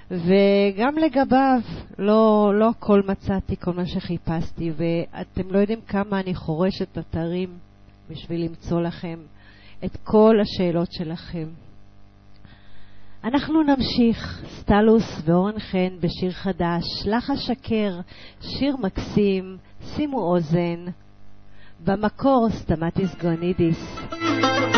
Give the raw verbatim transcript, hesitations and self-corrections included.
וגם לגביו לא, לא הכל מצאתי, כל מה שחיפשתי, ואתם לא יודעים כמה אני חורשת אתרים בשביל למצוא לכם את כל השאלות שלכם. אנחנו נמשיך, סטלוס ואורן חן בשיר חדש, לך השקר, שיר מקסים, שימו אוזן, במקור סטמטיס גואנידיס.